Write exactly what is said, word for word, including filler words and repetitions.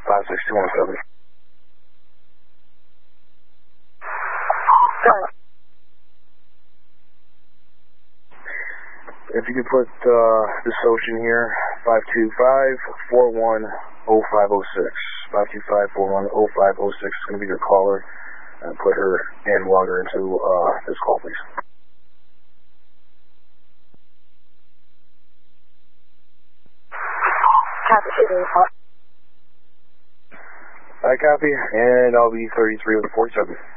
five six two one seven. If you could put uh, the Socian here, five two five, four one zero five zero six. five two five, four one zero five zero six is going to be your caller. And put her and log her into uh, this call, please. Copy. I copy, and I'll be thirty-three with forty-seven.